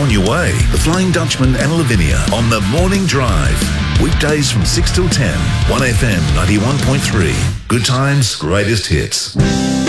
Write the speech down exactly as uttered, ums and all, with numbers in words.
on your way. The Flying Dutchman and Lavinia on The Morning Drive. Weekdays from six till ten. one F M ninety-one point three. Good times, greatest hits.